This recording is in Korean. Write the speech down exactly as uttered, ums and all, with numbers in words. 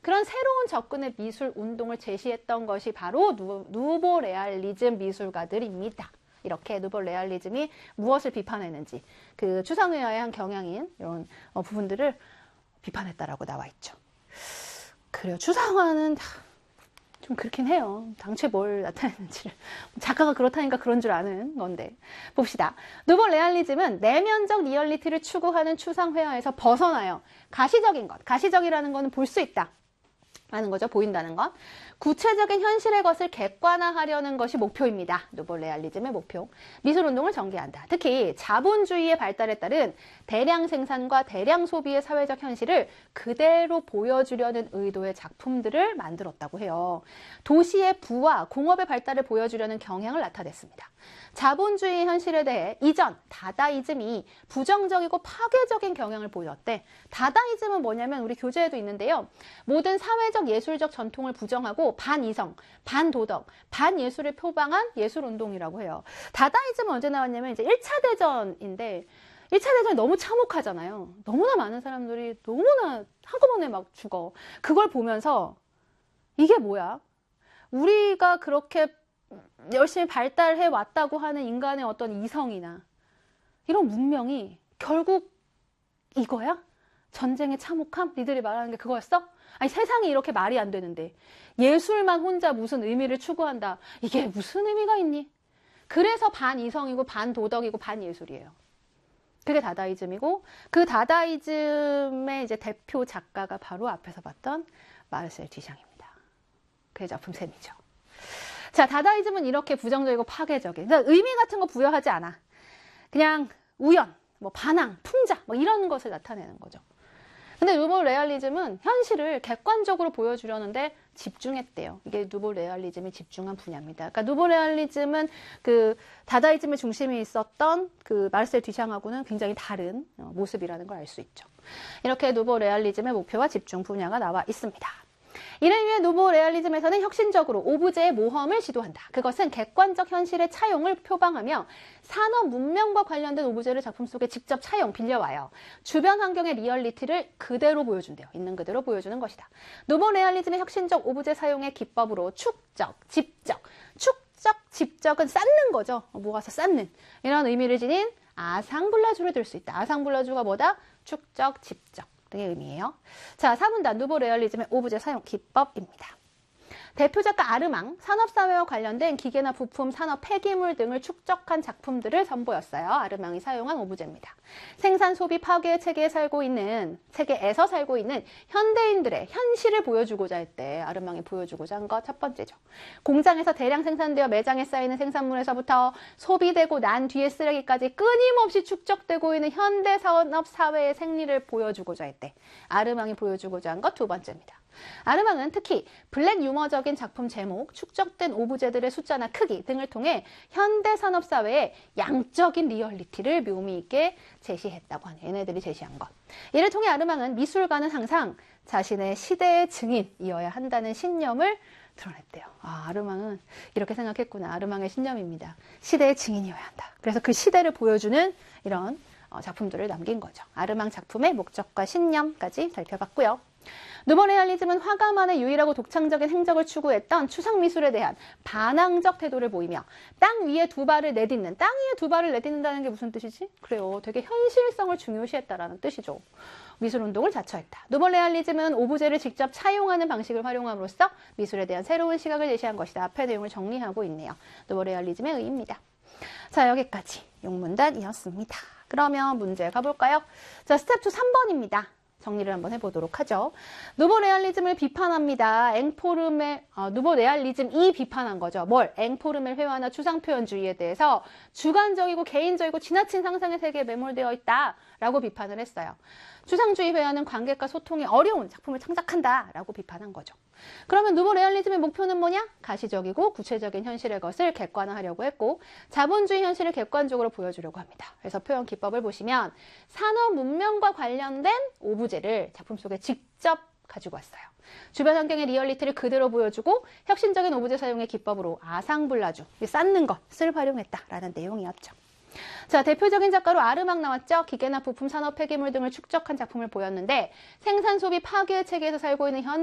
그런 새로운 접근의 미술 운동을 제시했던 것이 바로 누, 누보 레알리즘 미술가들입니다. 이렇게 누보 레알리즘이 무엇을 비판했는지 그 추상회화의 한 경향인 이런 어, 부분들을 비판했다라고 나와 있죠. 그래요. 추상화는 좀 그렇긴 해요. 당초에 뭘 나타냈는지를. 작가가 그렇다니까 그런 줄 아는 건데. 봅시다. 누보 레알리즘은 내면적 리얼리티를 추구하는 추상회화에서 벗어나요. 가시적인 것. 가시적이라는 거는 볼 수 있다 라는 거죠. 보인다는 것. 구체적인 현실의 것을 객관화하려는 것이 목표입니다. 누보 레알리즘의 목표. 미술운동을 전개한다. 특히 자본주의의 발달에 따른 대량 생산과 대량 소비의 사회적 현실을 그대로 보여주려는 의도의 작품들을 만들었다고 해요. 도시의 부와 공업의 발달을 보여주려는 경향을 나타냈습니다. 자본주의 현실에 대해 이전 다다이즘이 부정적이고 파괴적인 경향을 보였대. 다다이즘은 뭐냐면 우리 교재에도 있는데요. 모든 사회적 예술적 전통을 부정하고 반이성, 반도덕, 반예술을 표방한 예술운동이라고 해요. 다다이즘은 언제 나왔냐면 이제 일 차 대전인데 일 차 대전이 너무 참혹하잖아요. 너무나 많은 사람들이 너무나 한꺼번에 막 죽어. 그걸 보면서 이게 뭐야? 우리가 그렇게 열심히 발달해 왔다고 하는 인간의 어떤 이성이나 이런 문명이 결국 이거야? 전쟁의 참혹함? 니들이 말하는 게 그거였어? 아니 세상이 이렇게 말이 안 되는데 예술만 혼자 무슨 의미를 추구한다. 이게 무슨 의미가 있니? 그래서 반이성이고 반도덕이고 반예술이에요. 그게 다다이즘이고 그 다다이즘의 이제 대표 작가가 바로 앞에서 봤던 마르셀 듀샹입니다. 그의 작품 셈이죠. 자, 다다이즘은 이렇게 부정적이고 파괴적인, 그러니까 의미 같은 거 부여하지 않아. 그냥 우연, 뭐 반항, 풍자, 뭐 이런 것을 나타내는 거죠. 근데 누보 레알리즘은 현실을 객관적으로 보여주려는데 집중했대요. 이게 누보 레알리즘이 집중한 분야입니다. 그러니까 누보 레알리즘은 그 다다이즘의 중심에 있었던 그 마르셀 듀샹하고는 굉장히 다른 모습이라는 걸 알 수 있죠. 이렇게 누보 레알리즘의 목표와 집중 분야가 나와 있습니다. 이를 위해 누보 레알리즘에서는 혁신적으로 오브제의 모험을 시도한다. 그것은 객관적 현실의 차용을 표방하며 산업 문명과 관련된 오브제를 작품 속에 직접 차용, 빌려와요. 주변 환경의 리얼리티를 그대로 보여준대요. 있는 그대로 보여주는 것이다. 누보 레알리즘의 혁신적 오브제 사용의 기법으로 축적, 집적, 축적, 집적은 쌓는 거죠. 모아서 쌓는 이런 의미를 지닌 아상블라주를 들 수 있다. 아상블라주가 뭐다? 축적, 집적 등의 의미예요. 자, 사 분단 누보 레알리즘의 오브제 사용 기법입니다. 대표 작가 아르망, 산업사회와 관련된 기계나 부품, 산업 폐기물 등을 축적한 작품들을 선보였어요. 아르망이 사용한 오브제입니다. 생산, 소비, 파괴 체계에 살고 있는, 체계에서 살고 있는 현대인들의 현실을 보여주고자 했대. 아르망이 보여주고자 한 것 첫 번째죠. 공장에서 대량 생산되어 매장에 쌓이는 생산물에서부터 소비되고 난 뒤에 쓰레기까지 끊임없이 축적되고 있는 현대산업 사회의 생리를 보여주고자 했대. 아르망이 보여주고자 한 것 두 번째입니다. 아르망은 특히 블랙 유머적인 작품 제목, 축적된 오브제들의 숫자나 크기 등을 통해 현대산업사회의 양적인 리얼리티를 묘미 있게 제시했다고 하네요. 얘네들이 제시한 것. 이를 통해 아르망은 미술가는 항상 자신의 시대의 증인이어야 한다는 신념을 드러냈대요. 아, 아르망은 이렇게 생각했구나. 아르망의 신념입니다. 시대의 증인이어야 한다. 그래서 그 시대를 보여주는 이런 작품들을 남긴 거죠. 아르망 작품의 목적과 신념까지 살펴봤고요. 누보 레알리즘은 화가만의 유일하고 독창적인 행적을 추구했던 추상미술에 대한 반항적 태도를 보이며 땅 위에 두 발을 내딛는, 땅 위에 두 발을 내딛는다는 게 무슨 뜻이지? 그래요. 되게 현실성을 중요시했다라는 뜻이죠. 미술운동을 자처했다. 누보 레알리즘은 오브제를 직접 차용하는 방식을 활용함으로써 미술에 대한 새로운 시각을 제시한 것이다. 앞의 내용을 정리하고 있네요. 누보 레알리즘의 의의입니다. 자, 여기까지 용문단이었습니다. 그러면 문제 가볼까요? 자, 스텝 이 삼 번입니다. 정리를 한번 해보도록 하죠. 누보 레알리즘을 비판합니다. 앵포름의 어, 누보 레알리즘이 비판한 거죠. 뭘? 앵포름의 회화나 추상표현주의에 대해서 주관적이고 개인적이고 지나친 상상의 세계에 매몰되어 있다라고 비판을 했어요. 추상주의 회화는 관객과 소통이 어려운 작품을 창작한다라고 비판한 거죠. 그러면 누보 레알리즘의 목표는 뭐냐? 가시적이고 구체적인 현실의 것을 객관화하려고 했고 자본주의 현실을 객관적으로 보여주려고 합니다. 그래서 표현 기법을 보시면 산업 문명과 관련된 오브제를 작품 속에 직접 가지고 왔어요. 주변 환경의 리얼리티를 그대로 보여주고 혁신적인 오브제 사용의 기법으로 아상블라주, 쌓는 것을 활용했다라는 내용이었죠. 자, 대표적인 작가로 아르망 나왔죠. 기계나 부품, 산업 폐기물 등을 축적한 작품을 보였는데 생산, 소비, 파괴 체계에서 살고 있는 현